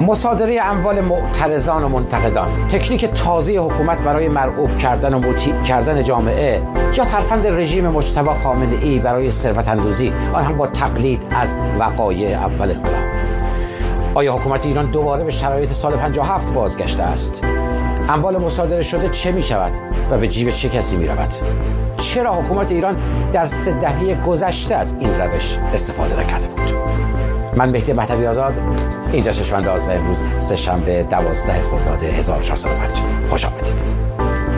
مصادره اموال معترضان و منتقدان، تکنیک تازه حکومت برای مرعوب کردن و مطیع کردن جامعه، یا ترفند رژیم مجتبی خامنه‌ای برای ثروت‌اندوزی، آن هم با تقلید از وقایع اول انقلاب. آیا حکومت ایران دوباره به شرایط سال 57 بازگشته است؟ اموال مصادره شده چه می شود و به جیب چه کسی می رود؟ چرا حکومت ایران در 3 دهه گذشته از این روش استفاده نکرده بود؟ من مهدی مهدوی آزاد، اینجا چشم‌انداز و امروز سه‌شنبه 12 خرداد 1405. خوش آمدید.